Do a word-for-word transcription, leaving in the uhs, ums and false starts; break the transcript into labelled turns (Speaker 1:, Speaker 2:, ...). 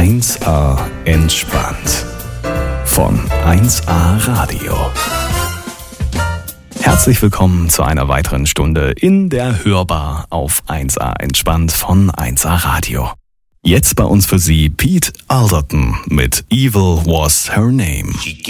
Speaker 1: eins a entspannt von eins a Radio. Herzlich willkommen zu einer weiteren Stunde in der Hörbar auf eins a entspannt von eins a Radio. Jetzt bei uns für Sie Pete Alderton mit Evil Was Her Name.